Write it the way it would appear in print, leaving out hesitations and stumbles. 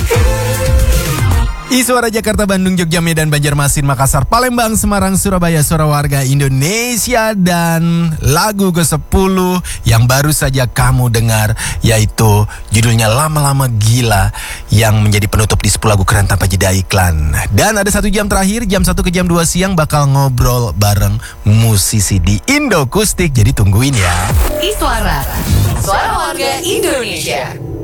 Suara Jakarta, Bandung, Jogja, Medan, Banjarmasin, Makassar, Palembang, Semarang, Surabaya, suara warga Indonesia. Dan lagu ke-10 yang baru saja kamu dengar, yaitu judulnya Lama-Lama Gila, yang menjadi penutup di 10 lagu keren tanpa jeda iklan. Dan ada 1 jam terakhir, jam 1 ke jam 2 siang bakal ngobrol bareng musisi di Indokustik. Jadi tungguin ya. Suara warga Indonesia.